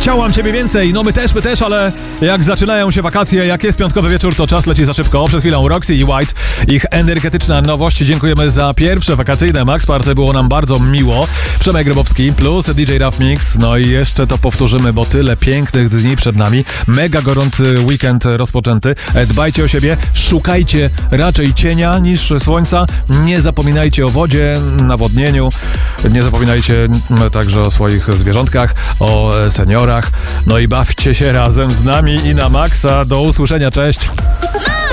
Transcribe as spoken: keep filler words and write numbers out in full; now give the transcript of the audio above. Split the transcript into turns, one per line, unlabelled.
Chciałam ciebie więcej, no my też, my też, ale jak zaczynają się wakacje, jak jest piątkowy wieczór, to czas leci za szybko. Przed chwilą Roxy i White, ich energetyczna nowość. Dziękujemy za pierwsze wakacyjne Max Party, było nam bardzo miło. Przemek Grybowski plus D J Rough Mix, no i jeszcze to powtórzymy, bo tyle pięknych dni przed nami. Mega gorący weekend rozpoczęty. Dbajcie o siebie, szukajcie raczej cienia niż słońca. Nie zapominajcie o wodzie, nawodnieniu. Nie zapominajcie także o swoich zwierzątkach, o seniorach. No i bawcie się razem z nami i na maksa. Do usłyszenia, cześć!